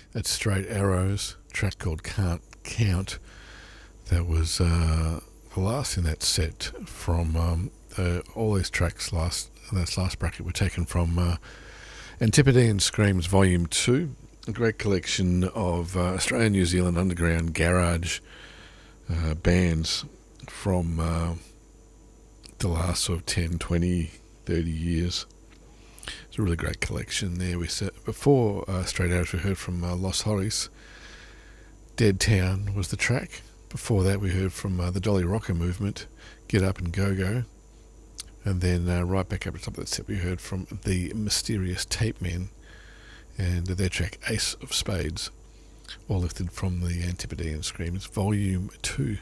That's Straight Arrows, a track called Can't Count. That was the last in that set from all these tracks this last bracket were taken from Antipodean Screams Volume 2, a great collection of Australian New Zealand underground garage bands from the last sort of 10, 20, 30 years. It's a really great collection there. Before Straight Arrows, we heard from Los Horris. Dead Town was the track. Before that, we heard from the Dolly Rocker Movement, Get Up and Go Go. And then right back up to the top of that set, we heard from the Mysterious Tape Men and their track Ace of Spades, all lifted from the Antipodean Screams Volume 2.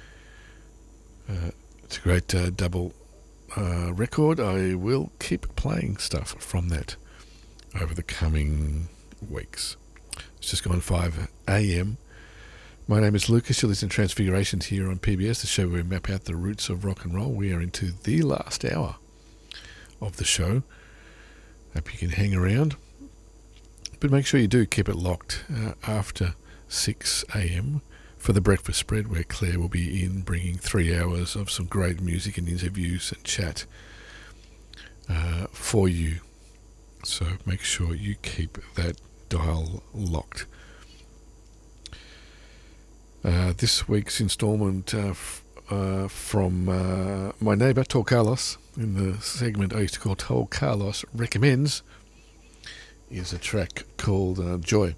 It's a great double record. I will keep playing stuff from that over the coming weeks. It's just gone 5 a.m. My name is Lucas. You're listening to Transfigurations here on PBS, the show where we map out the roots of rock and roll. We are into the last hour of the show. Hope you can hang around. But make sure you do keep it locked after 6 a.m. for the breakfast spread, where Claire will be in bringing 3 hours of some great music and interviews and chat for you. So make sure you keep that dial locked. This week's instalment from my neighbour, Tor Carlos, in the segment I used to call Tor Carlos Recommends, is a track called Joy.